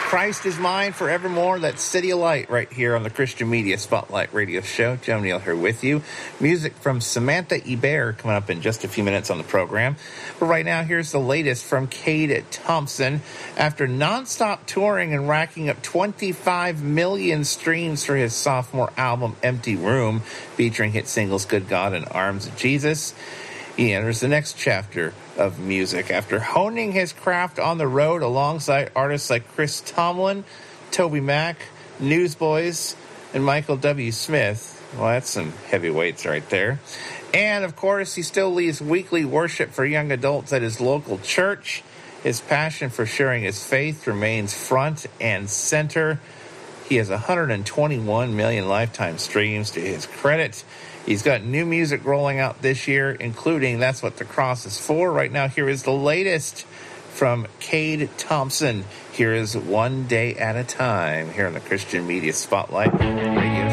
Christ is mine forevermore. That's City of Light right here on the Christian Media Spotlight Radio Show. Joe Neal here with you. Music from Samantha Ebert coming up in just a few minutes on the program. But right now, here's the latest from Cade Thompson. After nonstop touring and racking up 25 million streams for his sophomore album, Empty Room, featuring hit singles Good God and Arms of Jesus, he enters the next chapter of music. After honing his craft on the road alongside artists like Chris Tomlin, Toby Mac, Newsboys, and Michael W. Smith. Well, that's some heavyweights right there. And, of course, he still leads weekly worship for young adults at his local church. His passion for sharing his faith remains front and center. He has 121 million lifetime streams to his credit. He's got new music rolling out this year, including That's What the Cross is For. Right now, here is the latest from Cade Thompson. Here is One Day at a Time here on the Christian Media Spotlight Radio